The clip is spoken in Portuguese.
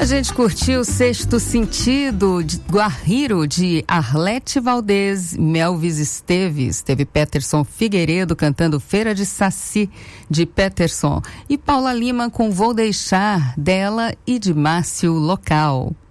A gente curtiu o Sexto Sentido de Guarriro, de Arlete Valdez, Melvis Esteves. Teve Peterson Figueiredo cantando Feira de Saci, de Peterson. E Paula Lima com Vou Deixar, dela e de Márcio Local.